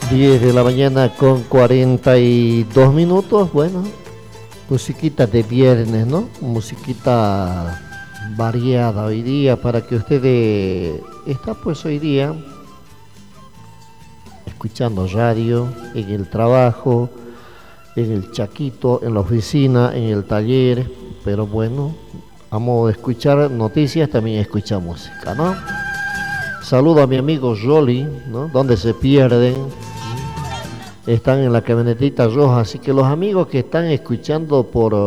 10 de la mañana con 42 minutos. Bueno, musiquita de viernes, ¿no? Musiquita variada hoy día para que usted está pues hoy día escuchando radio, en el trabajo, en el chaquito, en la oficina, en el taller. Pero bueno, a modo de escuchar noticias también escucha música, ¿no? Saludo a mi amigo Jolly, ¿no? Donde se pierden. Están en la camionetita roja, así que los amigos que están escuchando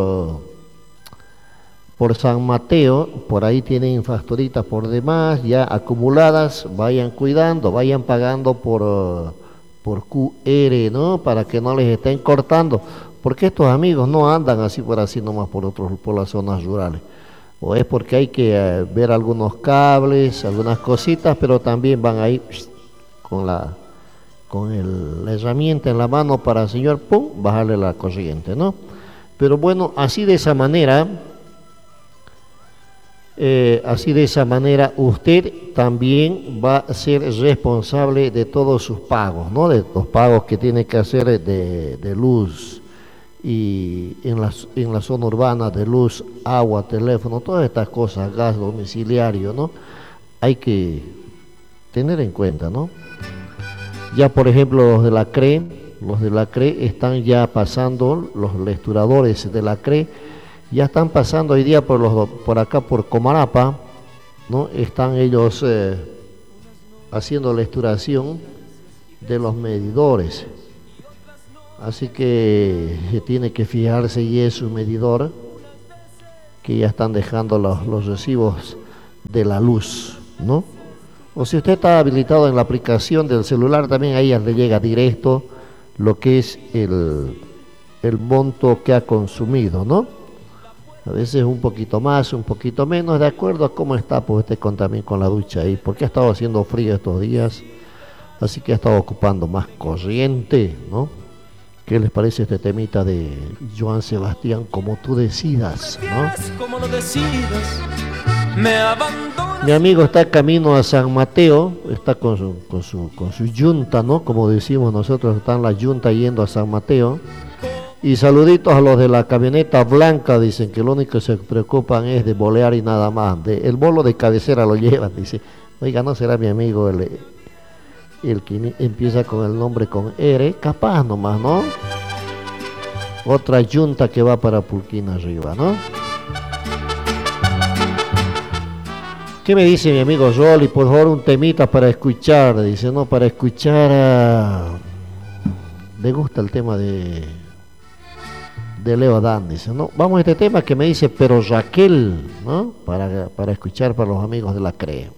por San Mateo, por ahí tienen facturitas por demás, ya acumuladas, vayan cuidando, vayan pagando por QR, ¿no? Para que no les estén cortando, porque estos amigos no andan así por así nomás por las zonas rurales. O es porque hay que ver algunos cables, algunas cositas, pero también van ahí con la herramienta en la mano para el señor, pum, bajarle la corriente, ¿no? Pero bueno, así de esa manera usted también va a ser responsable de todos sus pagos, ¿no? De los pagos que tiene que hacer de luz y en la zona urbana de luz, agua, teléfono, todas estas cosas, gas domiciliario, ¿no? Hay que tener en cuenta, ¿no? Ya por ejemplo los de la CRE están ya pasando, los lecturadores de la CRE ya están pasando hoy día por acá por Comarapa, ¿no? Están ellos haciendo lecturación de los medidores. Así que se tiene que fijarse y es su medidor que ya están dejando los recibos de la luz, ¿no? O si usted está habilitado en la aplicación del celular, también ahí le llega directo lo que es el monto que ha consumido, ¿no? A veces un poquito más, un poquito menos, de acuerdo a cómo está, pues usted también con la ducha ahí, porque ha estado haciendo frío estos días, así que ha estado ocupando más corriente, ¿no? ¿Qué les parece este temita de Joan Sebastián, Como tú decidas, ¿no? Como lo decidas, me abandonas. Mi amigo está camino a San Mateo, está con su yunta, ¿no? Como decimos nosotros, está en la yunta yendo a San Mateo. Y saluditos a los de la camioneta blanca, dicen que lo único que se preocupan es de bolear y nada más. El bolo de cabecera lo llevan, dice. Oiga, ¿no será mi amigo el que empieza con el nombre con R? Capaz nomás, ¿no? Otra yunta que va para Pulquín arriba, ¿no? ¿Qué me dice mi amigo Rolly? Por favor, un temita para escuchar. Dice, no, para escuchar. Le gusta el tema de Leo Adán, dice, ¿no? Vamos a este tema que me dice, pero Raquel, ¿no? Para escuchar para los amigos de la CRE.